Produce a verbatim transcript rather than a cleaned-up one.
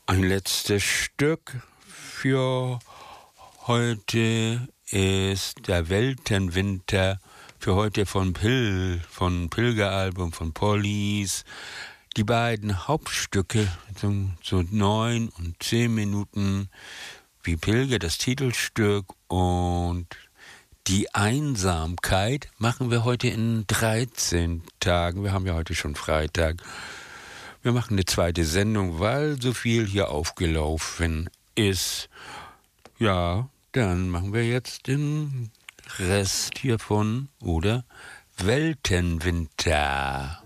Ein letztes Stück für heute ist der Weltenwinter, für heute von Pil, von Pilgeralbum, von Police. Die beiden Hauptstücke, so, so neun und zehn Minuten, wie Pilger, das Titelstück, und die Einsamkeit machen wir heute in dreizehn Tagen. Wir haben ja heute schon Freitag. Wir machen eine zweite Sendung, weil so viel hier aufgelaufen ist. Ja, dann machen wir jetzt den Rest hiervon, oder? Weltenwinter.